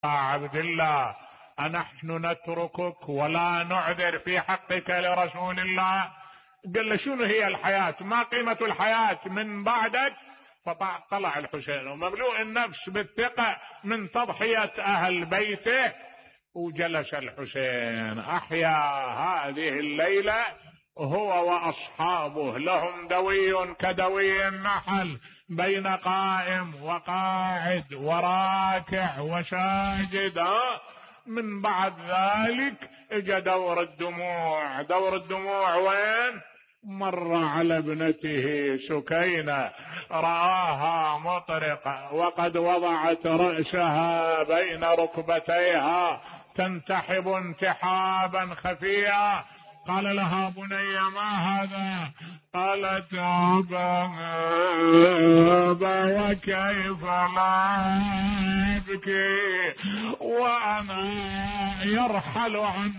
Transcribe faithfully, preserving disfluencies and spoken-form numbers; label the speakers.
Speaker 1: عبد الله أنحن نتركك ولا نعذر في حقك لرسول الله؟ قال له شنو هي الحياة؟ ما قيمة الحياة من بعدك؟ فطلع الحسين ومملوء النفس بالثقة من تضحية أهل بيته، وجلس الحسين أحيا هذه الليلة هو وأصحابه، لهم دوي كدوي النحل بين قائم وقاعد وراكع وساجد. من بعد ذلك اجى دور الدموع. دور الدموع وين؟ مر على ابنته سكينة، رآها مطرقة وقد وضعت رأسها بين ركبتيها تنتحب انتحابا خفيا. قال لها بني ما هذا؟ قالت أبا وكيف لا أبكي وأنا يرحل عن